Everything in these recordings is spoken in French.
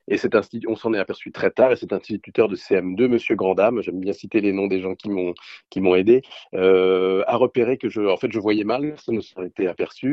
Et on s'en est aperçu très tard, et cet instituteur de CM2, Monsieur Grandame, j'aime bien citer les noms des gens qui m'ont aidé, a repéré que en fait, je voyais mal, ça ne s'en était aperçu,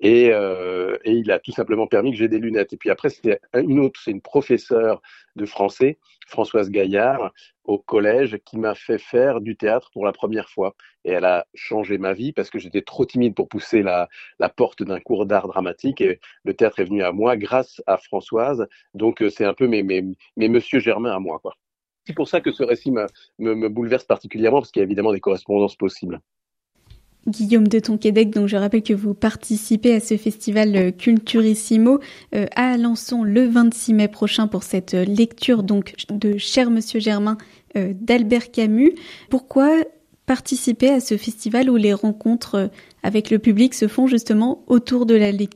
et il a tout simplement permis que j'ai des lunettes. Et puis après, c'est une professeure de français, Françoise Gaillard, au collège, qui m'a fait faire du théâtre pour la première fois. Et elle a changé ma vie parce que j'étais trop timide pour pousser la porte d'un cours d'art dramatique. Et le théâtre est venu à moi grâce à Françoise. Donc, c'est un peu mes Monsieur Germain à moi, quoi. C'est pour ça que ce récit me bouleverse particulièrement, parce qu'il y a évidemment des correspondances possibles. Guillaume de Tonquédec, donc je rappelle que vous participez à ce festival Culturissimo à Alençon le 26 mai prochain pour cette lecture donc de Cher Monsieur Germain d'Albert Camus. Pourquoi participer à ce festival où les rencontres avec le public se font justement autour de la lecture ?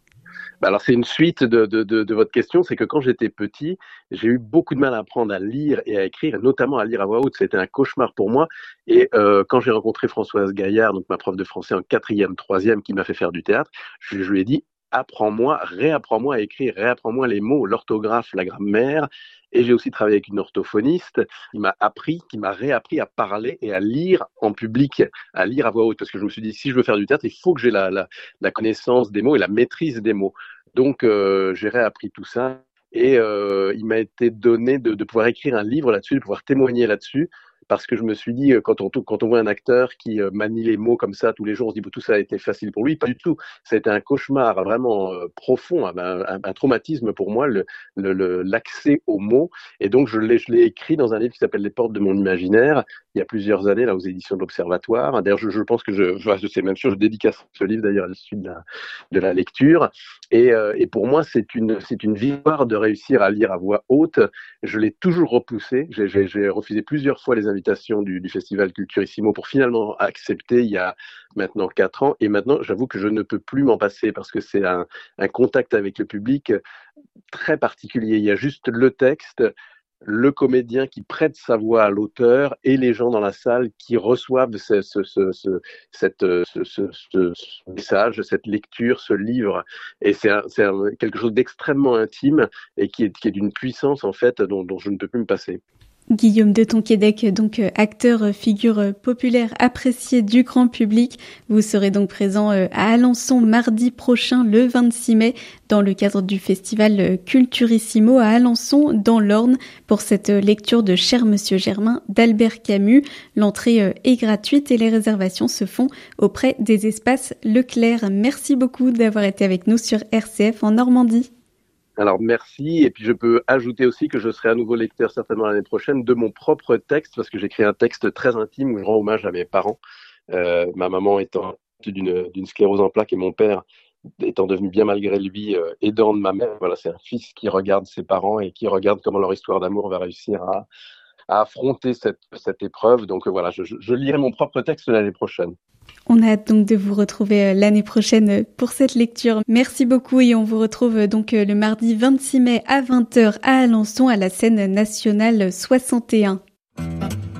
Alors, c'est une suite de votre question. C'est que quand j'étais petit, j'ai eu beaucoup de mal à apprendre à lire et à écrire, et notamment à lire à voix haute. C'était un cauchemar pour moi. Et quand j'ai rencontré Françoise Gaillard, donc ma prof de français en 4e, 3e, qui m'a fait faire du théâtre, je lui ai dit: apprends-moi, réapprends-moi à écrire, réapprends-moi les mots, l'orthographe, la grammaire. Et j'ai aussi travaillé avec une orthophoniste qui m'a réappris à parler et à lire en public, à lire à voix haute. Parce que je me suis dit, si je veux faire du théâtre, il faut que j'ai la connaissance des mots et la maîtrise des mots. Donc, j'ai réappris tout ça. Et il m'a été donné de pouvoir écrire un livre là-dessus, de pouvoir témoigner là-dessus, parce que je me suis dit, quand on voit un acteur qui manie les mots comme ça tous les jours, on se dit, tout ça a été facile pour lui. Pas du tout. Ça a été un cauchemar vraiment profond, un traumatisme pour moi, l'accès aux mots. Et donc, je l'ai écrit dans un livre qui s'appelle Les portes de mon imaginaire, il y a plusieurs années, là, aux éditions de l'Observatoire. D'ailleurs, je pense que je sais même sûr, je dédicace ce livre d'ailleurs à l'issue de la lecture. Et pour moi, c'est une victoire de réussir à lire à voix haute. Je l'ai toujours repoussé. J'ai refusé plusieurs fois les invitations du Festival Culturissimo pour finalement accepter il y a maintenant 4 ans. Et maintenant, j'avoue que je ne peux plus m'en passer parce que c'est un contact avec le public très particulier. Il y a juste le texte, le comédien qui prête sa voix à l'auteur et les gens dans la salle qui reçoivent ce message, cette lecture, ce livre. Et c'est quelque chose d'extrêmement intime et qui est d'une puissance, en fait, dont je ne peux plus me passer. Guillaume de Tonquédec, donc acteur, figure populaire apprécié du grand public. Vous serez donc présent à Alençon mardi prochain, le 26 mai, dans le cadre du festival Culturissimo à Alençon, dans l'Orne, pour cette lecture de Cher Monsieur Germain d'Albert Camus. L'entrée est gratuite et les réservations se font auprès des espaces Leclerc. Merci beaucoup d'avoir été avec nous sur RCF en Normandie. Alors merci, et puis je peux ajouter aussi que je serai à nouveau lecteur certainement l'année prochaine de mon propre texte, parce que j'écris un texte très intime où je rends hommage à mes parents, ma maman étant d'une sclérose en plaques et mon père étant devenu bien malgré lui aidant de ma mère. Voilà, c'est un fils qui regarde ses parents et qui regarde comment leur histoire d'amour va réussir à affronter cette épreuve. Donc voilà, je lirai mon propre texte l'année prochaine. On a hâte donc de vous retrouver l'année prochaine pour cette lecture. Merci beaucoup et on vous retrouve donc le mardi 26 mai à 20h à Alençon à la scène nationale 61.